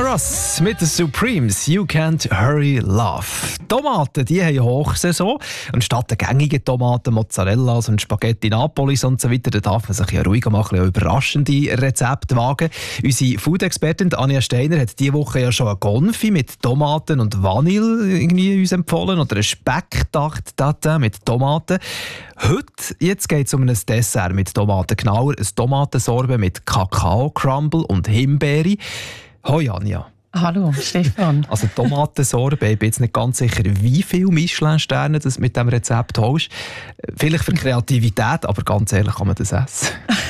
Ross mit den Supremes, You Can't Hurry Love. Tomaten, die haben Hochsaison. Und statt der gängigen Tomaten, Mozzarellas und Spaghetti Napolis und so weiter, da darf man sich ja ruhiger machen, überraschende Rezepte wagen. Unsere Food-Expertin Anja Steiner hat diese Woche ja schon ein Confit mit Tomaten und Vanille irgendwie uns empfohlen oder ein Specktatin mit Tomaten. Heute jetzt geht es um ein Dessert mit Tomaten, genauer ein Tomatensorbet mit Kakao-Crumble und Himbeere. Hoi Anja. Hallo Stefan. Also Tomatensorbet, ich bin jetzt nicht ganz sicher, wie viele Michelin-Sterne du mit diesem Rezept holst. Vielleicht für Kreativität, aber ganz ehrlich, kann man das essen?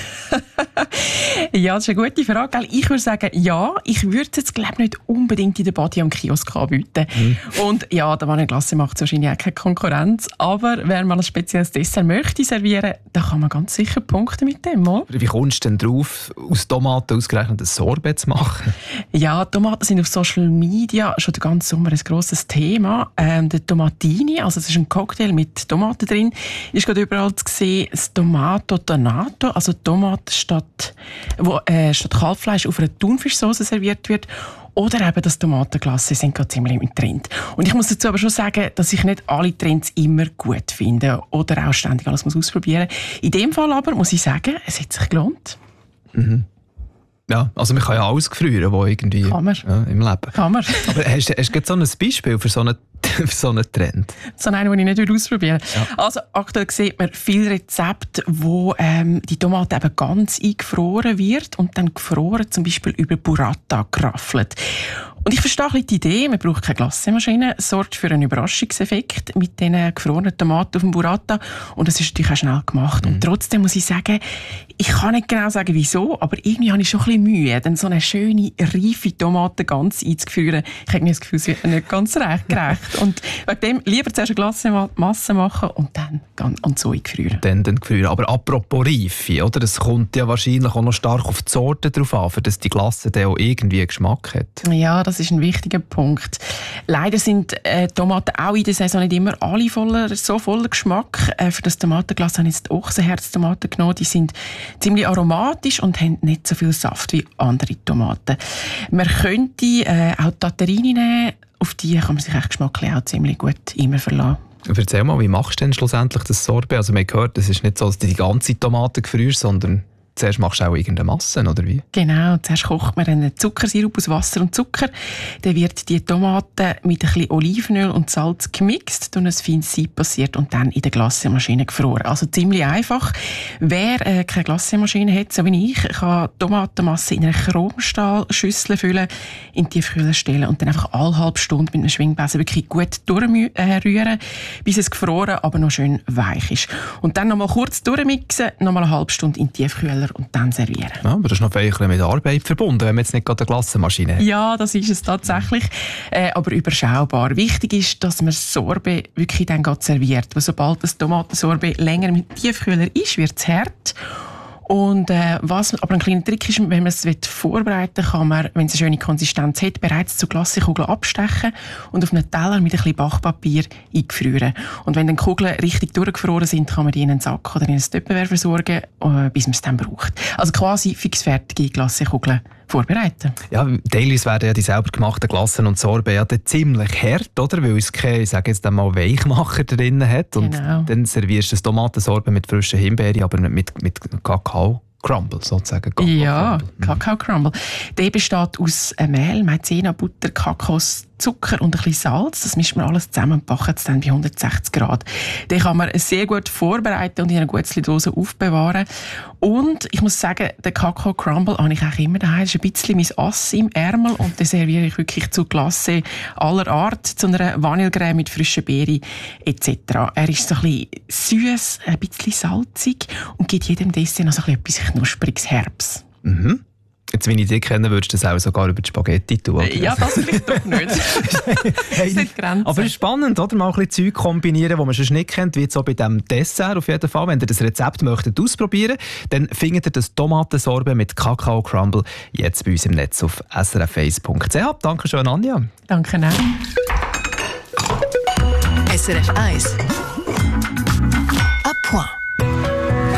Ja, das ist eine gute Frage. Ich würde sagen, ja. Ich würde es jetzt glaube nicht unbedingt in der Badi am Kiosk anbieten. Und ja, der Vanilleglace macht wahrscheinlich auch keine Konkurrenz. Aber wer mal ein spezielles Dessert möchte servieren, dann kann man ganz sicher punkten mit dem. Oder? Wie kommst du denn drauf, aus Tomaten ausgerechnet ein Sorbet zu machen? Ja, Tomaten sind auf Social Media schon den ganzen Sommer ein grosses Thema. Der Tomatini, also das ist ein Cocktail mit Tomaten drin, ist gerade überall zu sehen. Das Tomato Donato, also Tomaten statt Kalbfleisch auf einer Thunfischsauce serviert wird. Oder eben das Tomatenglace sind gerade ziemlich im Trend. Und ich muss dazu aber schon sagen, dass ich nicht alle Trends immer gut finde oder auch ständig alles ausprobieren muss. In dem Fall aber muss ich sagen, es hat sich gelohnt. Mhm. Ja, also man kann ja alles gefrieren, was irgendwie im Leben. Kann man. Aber hast du so ein Beispiel für so einen Trend? So einen, den ich nicht ausprobieren würde. Ja. Also aktuell sieht man viele Rezepte, wo die Tomate eben ganz eingefroren wird und dann gefroren zum Beispiel über Burrata geraffelt. Und ich verstehe ein bisschen die Idee, man braucht keine Glasemaschine, sorgt für einen Überraschungseffekt mit diesen gefrorenen Tomaten auf dem Burrata und das ist natürlich auch schnell gemacht. Und trotzdem muss ich sagen, ich kann nicht genau sagen, wieso, aber irgendwie habe ich schon ein bisschen Mühe, dann so eine schöne, reife Tomate ganz einzufrieren. Ich habe das Gefühl, es wird nicht ganz gerecht. Und wegen dem lieber zuerst eine Glasemasse machen und dann so eingefrieren. Dann gefrieren. Aber apropos Reife, oder? Es kommt ja wahrscheinlich auch noch stark auf die Sorte drauf an, für dass die Glasse dann auch irgendwie Geschmack hat. Ja, das ist ein wichtiger Punkt. Leider sind Tomaten auch in der Saison nicht immer alle voller Geschmack. Für das Tomatenglas habe ich jetzt Ochsenherztomaten genommen. Die sind ziemlich aromatisch und haben nicht so viel Saft wie andere Tomaten. Man könnte auch Tatterini nehmen. Auf die kann man sich geschmacklich auch ziemlich gut immer verlassen. Erzähl mal, wie machst du denn schlussendlich das Sorbet? Also man hat gehört, es ist nicht so, dass du die ganze Tomate gefrierst, sondern zuerst machst du auch irgendeine Masse, oder wie? Genau, zuerst kocht man einen Zuckersirup aus Wasser und Zucker. Dann wird die Tomate mit ein bisschen Olivenöl und Salz gemixt und ein feines Sieb passiert und dann in der Glasemaschine gefroren. Also ziemlich einfach. Wer keine Glasemaschine hat, so wie ich, kann Tomatenmasse in eine Chromstahlschüssel füllen, in die Tiefkühler stellen und dann einfach alle halbe Stunde mit einem Schwingbesen wirklich gut durchrühren, bis es gefroren, aber noch schön weich ist. Und dann nochmal kurz durchmixen, nochmal eine halbe Stunde in die Tiefkühler und dann servieren. Ja, aber das ist noch ein bisschen mit Arbeit verbunden, wenn man jetzt nicht gerade eine Glasemaschine hat. Ja, das ist es tatsächlich, aber überschaubar. Wichtig ist, dass man das Sorbet wirklich dann serviert. Weil sobald das Tomatensorbet länger im Tiefkühler ist, wird es hart. Und was aber ein kleiner Trick ist, wenn man es vorbereiten will, kann man, wenn es eine schöne Konsistenz hat, bereits zu Glasekugeln abstechen und auf einen Teller mit ein bisschen Backpapier eingefrieren. Und wenn dann die Kugeln richtig durchgefroren sind, kann man die in einen Sack oder in ein Tupperware versorgen, bis man es dann braucht. Also quasi fixfertige Glassekugeln vorbereiten. Ja, teilweise werden ja die selber gemachten Glassen und Sorbet ja ziemlich hart, oder? Weil es keine, ich sage jetzt einmal, Weichmacher drin hat. Und dann servierst du das Tomatensorbet mit frischen Himbeeren, aber nicht mit Kakao-Crumble sozusagen. Ja, Kakao-Crumble. Der besteht aus Mehl, Maizena, Butter, Kakao, Zucker und ein bisschen Salz. Das mischt man alles zusammen und backt es dann bei 160 Grad. Den kann man sehr gut vorbereiten und in einer guten Dose aufbewahren. Und ich muss sagen, den Kakao Crumble habe ich auch immer daheim. Das ist ein bisschen mein Ass im Ärmel und den serviere ich wirklich zu Glace aller Art, zu einer Vanillecreme mit frischen Beeren etc. Er ist so ein bisschen süß, ein bisschen salzig und gibt jedem Dessert noch so ein bisschen etwas Knuspriges, Herbs. Mhm. Jetzt, wenn ich dich kenne, würdest du das auch sogar über die Spaghetti tun. Oder? Ja, das vielleicht doch nicht. Aber es ist spannend, oder? Mal ein bisschen Zeug kombinieren, die man sonst nicht kennt, wie jetzt auch bei diesem Dessert auf jeden Fall. Wenn ihr das Rezept möchtet ausprobieren, dann findet ihr das Tomatensorbet mit Kakao-Crumble jetzt bei uns im Netz auf srf1.ch. Danke schön, Anja. Danke auch. SRF 1